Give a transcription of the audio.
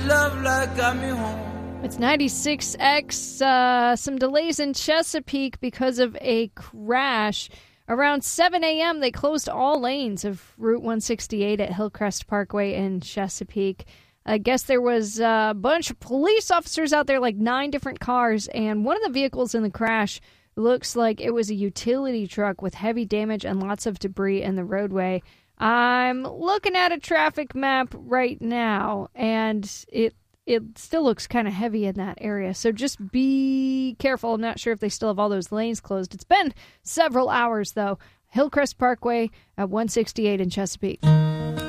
love light got me home. It's 96X. Some delays in Chesapeake because of a crash. Around 7 a.m., they closed all lanes of Route 168 at Hillcrest Parkway in Chesapeake. I guess there was a bunch of police officers out there, like 9 different cars, and one of the vehicles in the crash looks like it was a utility truck with heavy damage and lots of debris in the roadway. I'm looking at a traffic map right now, and it still looks kind of heavy in that area, so just be careful. I'm not sure if they still have all those lanes closed. It's been several hours, though. Hillcrest Parkway at 168 in Chesapeake.